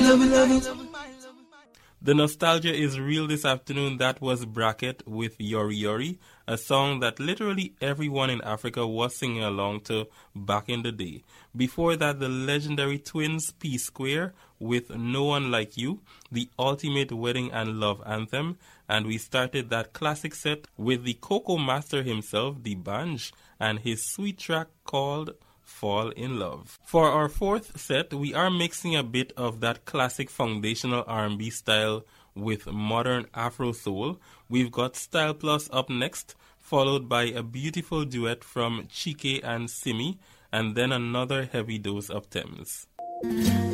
The nostalgia is real this afternoon. That was Bracket with Yori Yori, a song that literally everyone in Africa was singing along to back in the day. Before that, the legendary Twins P Square with No One Like You, the ultimate wedding and love anthem. And we started that classic set with the Coco Master himself, the Banj, and his sweet track called Fall in Love. For our fourth set, we are mixing a bit of that classic foundational R&B style with modern Afro soul. We've got Style Plus up next, followed by a beautiful duet from Chike and Simi, and then another heavy dose of Thames.